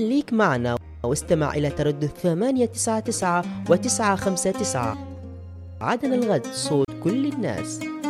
خليك معنا واستمع إلى تردد 899 و959. عدن الغد، صوت كل الناس.